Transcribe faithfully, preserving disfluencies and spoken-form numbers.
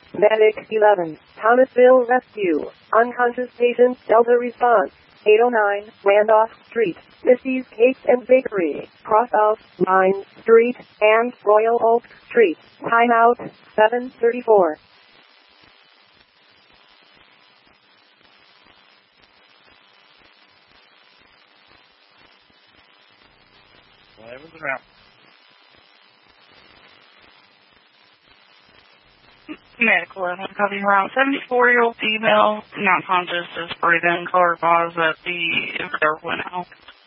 Medic eleven, Thomasville Rescue. Unconscious patient Delta response. eight oh nine, Randolph Street, Missy's Cakes and Bakery, Cross of Line Street, and Royal Oak Street. Timeout, seven thirty-four. eleven's around. Medical eleven, copy around seventy-four-year-old female, not conscious, is breathing, color cause that the door went out.